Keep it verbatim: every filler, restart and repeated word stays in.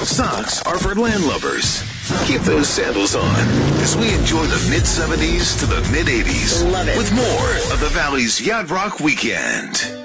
Socks are for landlubbers. Keep those sandals on as we enjoy the mid-seventies to the mid-eighties. Love it. With more of the Valley's Yacht Rock Weekend.